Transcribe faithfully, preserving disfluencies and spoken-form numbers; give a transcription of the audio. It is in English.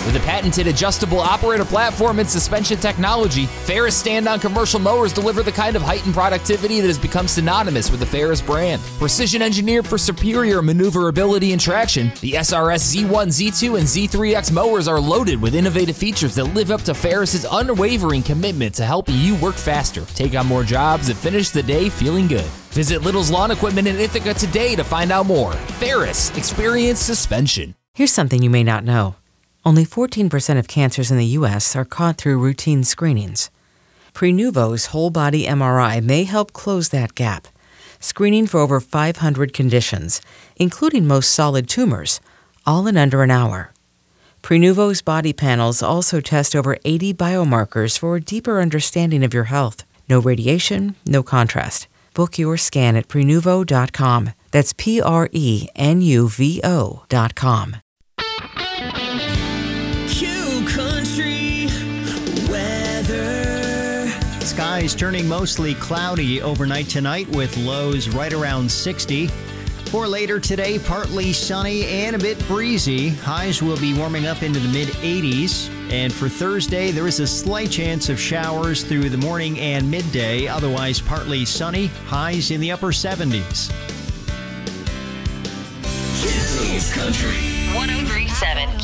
With a patented adjustable operator platform and suspension technology, Ferris stand-on commercial mowers deliver the kind of height and productivity that has become synonymous with the Ferris brand. Precision engineered for superior maneuverability and traction, the S R S Z one, Z two, and Z three X mowers are loaded with innovative features that live up to Ferris's unwavering commitment to helping you work faster, take on more jobs, and finish the day feeling good. Visit Little's Lawn Equipment in Ithaca today to find out more. Ferris, experience suspension. Here's something you may not know. Only fourteen percent of cancers in the U S are caught through routine screenings. Prenuvo's whole-body M R I may help close that gap, screening for over five hundred conditions, including most solid tumors, all in under an hour. Prenuvo's body panels also test over eighty biomarkers for a deeper understanding of your health. No radiation, no contrast. Book your scan at Prenuvo dot com. That's P R E N U V O dot com. Skies turning mostly cloudy overnight tonight with lows right around sixty. For later today, partly sunny and a bit breezy. Highs will be warming up into the mid eighties. And for Thursday, there is a slight chance of showers through the morning and midday. Otherwise, partly sunny. Highs in the upper seventies. Country one oh three point seven